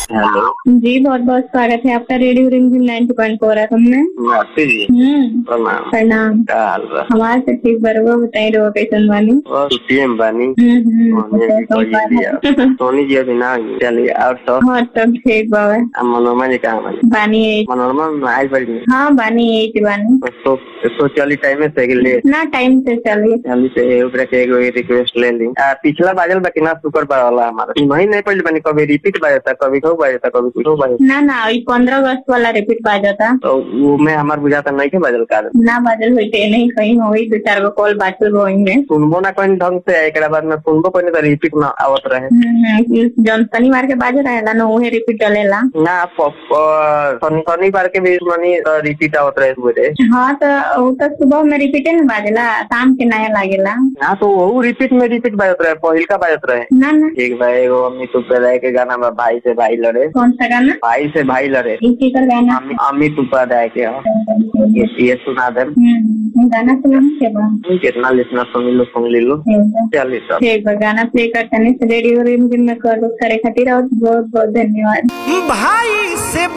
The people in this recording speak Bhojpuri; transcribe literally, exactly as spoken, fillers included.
हेलो जी, बहुत बहुत स्वागत है आपका रेडियो रिमझिम नाइन्टी पॉइंट फोर एफ एम में। नमस्ते जी। हम्म प्रणाम। प्रणाम। क्या हाल बा? हमारे से ठीक बरवा बताई रहो कैसन बानी। और छुट्टी में बानी। हम्म सोनी जी को ये लिया। सोनी जी अभी ना आई। चलिए और तो हाँ सब ठीक बावे। अब मनोरमा जी कहाँ बानी? बानी एट। मनोरमा में आई बड़ी नहीं। हाँ बानी एट बानी। तो तो चली टाइम में सही ले ना टाइम से चलिए। चली से ऊपर के एगो रिक्वेस्ट ले ली। आ, पिछला बाजल बाकी ना सुपर वाला हमारा वही नहीं पड़ी बनी। कभी रिपीट बाजता कभी को बाजता कभी कुछ बाजता। ना ना अभी पंद्रह अगस्त वाला रिपीट बाजता। तो वो में हमार बुझाता नहीं के बाजल का ना बाजल होते नहीं कहीं होई दो चार गो कॉल बाचल होंगे। सुनबो ना कोई ढंग से एक बाद में सुनबो कोई तो रिपीट ना आवत रहे। जौन शनिवार के बाजे रहेला ना उहे रिपीट डलेला ना शनिवार के भी मनी रिपीट आवत रहे हुए। हाँ तो वो तो सुबह में रिपीटे न बाजेला शाम के नया लागेला। हाँ तो वो रिपीट में रिपीट बाजत रहे पहिल का बाजत रहे। ना ना ठीक भाई वो अम्मी तू पे के गाना में भाई से भाई लड़े। कौन सा गाना? भाई से भाई लड़े। इसी का गाना अम्मी तू पे के ये, ये सुना दे। गाना सुना के बाद कितना लिसना सुन लो सुन ली लो चलिए सब ठीक है। गाना प्ले करते रेडियो रिमझिम में कर करे खातिर बहुत बहुत धन्यवाद भाई।